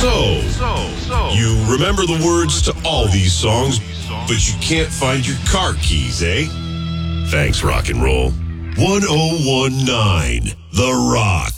You remember the words to all these songs, but you can't find your car keys, eh? Thanks, rock and roll. 1019 The Rock.